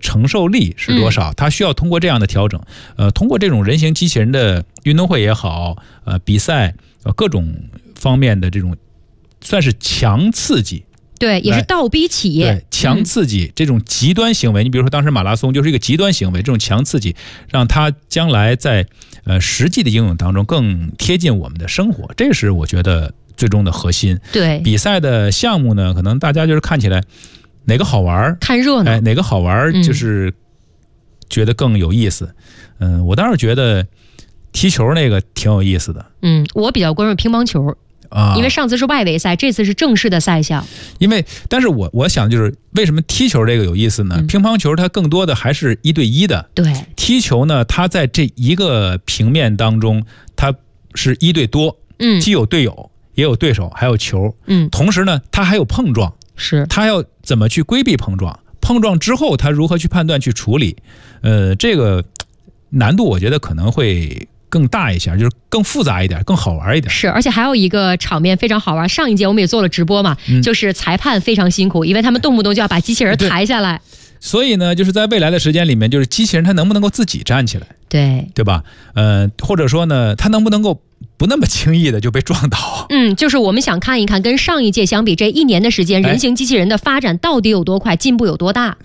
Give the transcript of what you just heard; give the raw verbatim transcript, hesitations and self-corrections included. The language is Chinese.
承受力是多少，它需要通过这样的调整，呃，通过这种人形机器人的运动会也好，呃，比赛，呃，各种方面的这种算是强刺激。 对，也是倒逼企业对强刺激这种极端行为、嗯、你比如说当时马拉松就是一个极端行为，这种强刺激让它将来在呃实际的应用当中更贴近我们的生活，这是我觉得最终的核心。 对， 比赛的项目呢，可能大家就是看起来哪个好玩， 看热闹， 哎，哪个好玩就是觉得更有意思。嗯、呃，我当时觉得踢球那个挺有意思的。 嗯，我比较关注乒乓球。啊，因为上次是外围赛，这次是正式的赛项。 因为，但是我我想就是为什么踢球这个有意思呢？嗯、乒乓球它更多的还是一对一的， 对。 踢球呢，它在这一个平面当中，它是一对多，嗯，既有队友，也有对手，还有球，嗯，同时呢，它还有碰撞， 是， 它要怎么去规避碰撞？碰撞之后，它如何去判断、去处理？呃，这个难度我觉得可能会更大一些，就是更复杂一点，更好玩一点。 是，而且还有一个场面非常好玩，上一节我们也做了直播嘛、嗯、就是裁判非常辛苦，因为他们动不动就要把机器人抬下来。 所以呢，就是在未来的时间里面，就是机器人它能不能够自己站起来， 对对吧？呃，或者说呢，它能不能够不那么轻易的就被撞倒？ 嗯，就是我们想看一看跟上一届相比，这一年的时间，人形机器人的发展到底有多快，进步有多大。